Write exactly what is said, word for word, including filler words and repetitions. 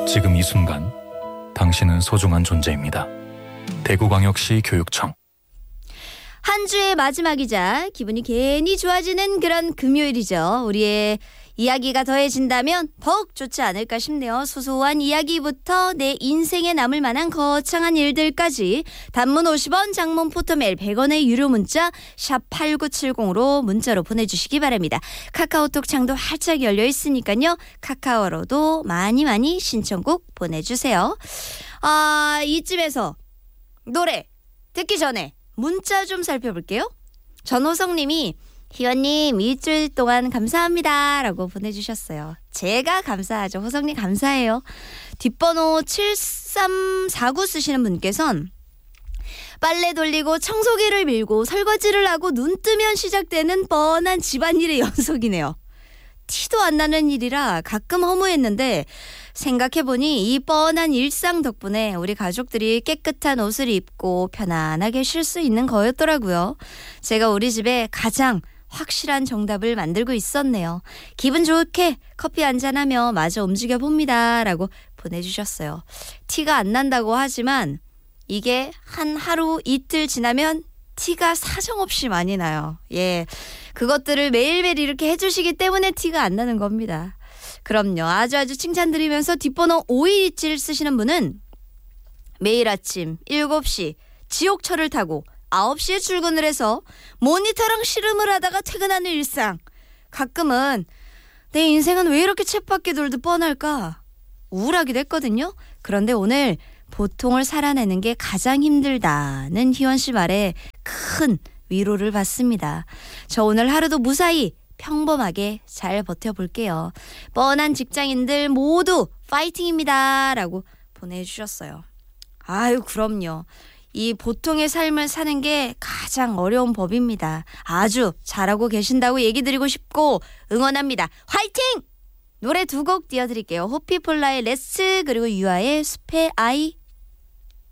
지금 이 순간 당신은 소중한 존재입니다. 대구광역시 교육청. 한 주의 마지막이자 기분이 괜히 좋아지는 그런 금요일이죠. 우리의 이야기가 더해진다면 더욱 좋지 않을까 싶네요. 소소한 이야기부터 내 인생에 남을 만한 거창한 일들까지 단문 오십 원, 장문 포토메일 백 원의 유료 문자 샵 팔구칠공으로 문자로 보내주시기 바랍니다. 카카오톡 창도 활짝 열려 있으니까요. 카카오로도 많이 많이 신청곡 보내주세요. 아, 이쯤에서 노래 듣기 전에 문자 좀 살펴볼게요. 전호성님이 희원님 일주일 동안 감사합니다 라고 보내주셨어요. 제가 감사하죠. 호성님 감사해요. 뒷번호 칠삼사구 쓰시는 분께선 빨래 돌리고 청소기를 밀고 설거지를 하고 눈 뜨면 시작되는 뻔한 집안일의 연속이네요. 티도 안 나는 일이라 가끔 허무했는데 생각해보니 이 뻔한 일상 덕분에 우리 가족들이 깨끗한 옷을 입고 편안하게 쉴 수 있는 거였더라고요. 제가 우리 집에 가장 확실한 정답을 만들고 있었네요. 기분 좋게 커피 한잔하며 마저 움직여봅니다 라고 보내주셨어요. 티가 안 난다고 하지만 이게 한 하루 이틀 지나면 티가 사정없이 많이 나요. 예, 그것들을 매일매일 이렇게 해주시기 때문에 티가 안 나는 겁니다. 그럼요. 아주 아주 칭찬드리면서 뒷번호 오이칠 쓰시는 분은 매일 아침 일곱 시 지옥철을 타고 아홉 시에 출근을 해서 모니터랑 씨름을 하다가 퇴근하는 일상. 가끔은 내 인생은 왜 이렇게 쳇바퀴 돌듯 뻔할까 우울하기도 했거든요. 그런데 오늘 보통을 살아내는 게 가장 힘들다는 희원 씨 말에 큰 위로를 받습니다. 저 오늘 하루도 무사히 평범하게 잘 버텨볼게요. 뻔한 직장인들 모두 파이팅입니다 라고 보내주셨어요. 아유, 그럼요. 이 보통의 삶을 사는 게 가장 어려운 법입니다. 아주 잘하고 계신다고 얘기 드리고 싶고 응원합니다. 화이팅! 노래 두 곡 띄워드릴게요. 호피폴라의 레츠 그리고 유아의 숲의 아이.